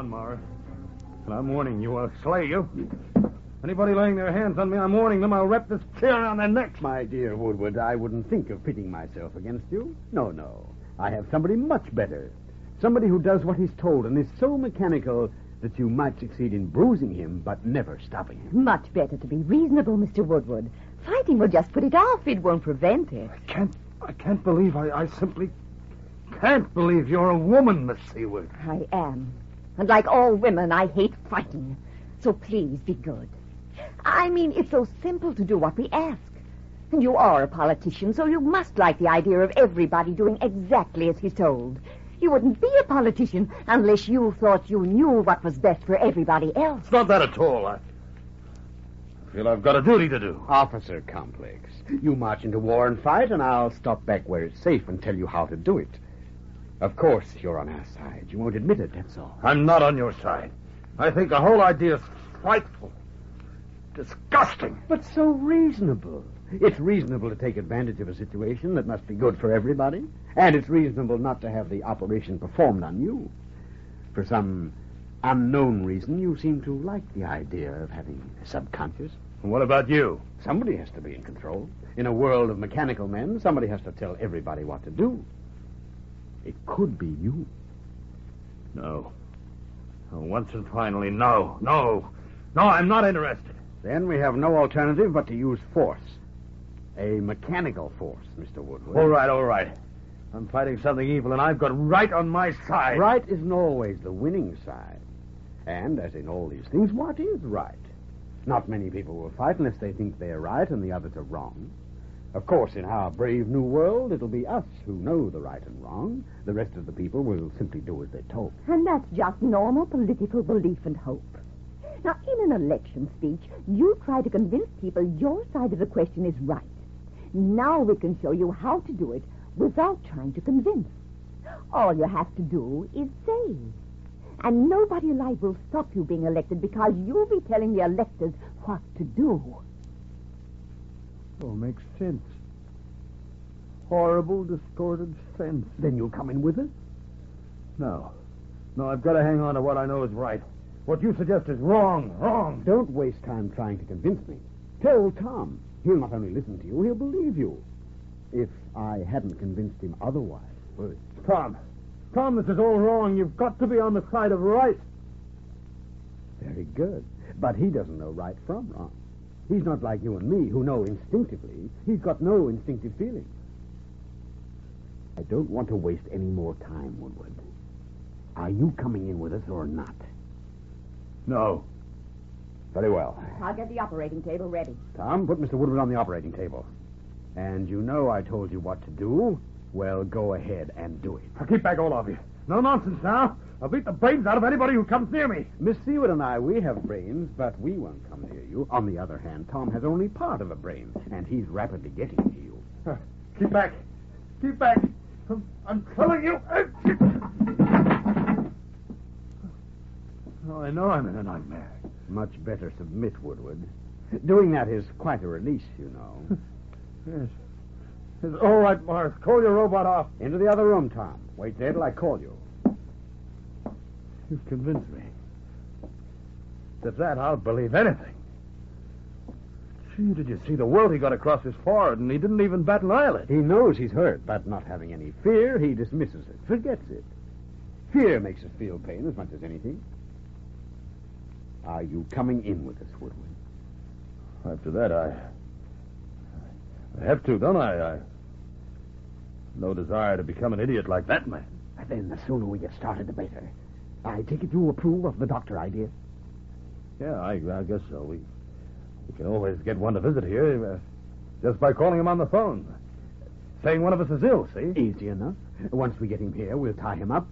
on, Mara. And I'm warning you, I'll slay you. Anybody laying their hands on me, I'm warning them I'll wrap this chair around their necks. My dear Woodward, I wouldn't think of pitting myself against you. No. I have somebody much better. Somebody who does what he's told and is so mechanical that you might succeed in bruising him, but never stopping him. Much better to be reasonable, Mr. Woodward. Fighting will just put it off. It won't prevent it. I can't believe, I simply can't believe you're a woman, Miss Seward. I am. And like all women, I hate fighting. So please be good. I mean, it's so simple to do what we ask. And you are a politician, so you must like the idea of everybody doing exactly as he's told. You wouldn't be a politician unless you thought you knew what was best for everybody else. It's not that at all. I feel I've got a duty to do. Officer Complex. You march into war and fight, and I'll stop back where it's safe and tell you how to do it. Of course, you're on our side. You won't admit it, that's all. I'm not on your side. I think the whole idea is frightful. Disgusting. But so reasonable. It's reasonable to take advantage of a situation that must be good for everybody. And it's reasonable not to have the operation performed on you. For some unknown reason, you seem to like the idea of having a subconscious. And what about you? Somebody has to be in control. In a world of mechanical men, somebody has to tell everybody what to do. It could be you. No. Once and finally, no. No, I'm not interested. Then we have no alternative but to use force. A mechanical force, Mr. Woodward. All right. I'm fighting something evil, and I've got right on my side. Right isn't always the winning side. And, as in all these things, what is right? Not many people will fight unless they think they are right and the others are wrong. Of course, in our brave new world, it'll be us who know the right and wrong. The rest of the people will simply do as they're told. And that's just normal political belief and hope. Now, in an election speech, you try to convince people your side of the question is right. Now we can show you how to do it without trying to convince. All you have to do is say. And nobody alive will stop you being elected because you'll be telling the electors what to do. Oh, makes sense. Horrible, distorted sense. Then you'll come in with us? No, I've got to hang on to what I know is right. What you suggest is wrong. Don't waste time trying to convince me. Tell Tom. He'll not only listen to you, he'll believe you. If I hadn't convinced him otherwise. Well, Tom, this is all wrong. You've got to be on the side of right. Very good. But he doesn't know right from wrong. He's not like you and me, who know instinctively. He's got no instinctive feelings. I don't want to waste any more time, Woodward. Are you coming in with us or not? No. Very well. I'll get the operating table ready. Tom, put Mr. Woodward on the operating table. And you know I told you what to do. Well, go ahead and do it. Now, keep back, all of you. No nonsense now. I'll beat the brains out of anybody who comes near me. Miss Seward and I, we have brains, but we won't come near you. On the other hand, Tom has only part of a brain, and he's rapidly getting to you. Keep back. I'm telling you. Oh, I know I'm in a nightmare. Much better submit, Woodward. Doing that is quite a release, you know. Yes. It's all right, Morris. Call your robot off. Into the other room, Tom. Wait there till I call you. You've convinced me. At that, I'll believe anything. Gee, did you see the welt he got across his forehead, and he didn't even bat an eyelid? He knows he's hurt, but not having any fear, he dismisses it, forgets it. Fear makes us feel pain as much as anything. Are you coming in with us, Woodward? After that, I have to, don't I? No desire to become an idiot like that man. Then the sooner we get started, the better. I take it you approve of the doctor idea? Yeah, I guess so. We can always get one to visit here just by calling him on the phone. Saying one of us is ill, see? Easy enough. Once we get him here, we'll tie him up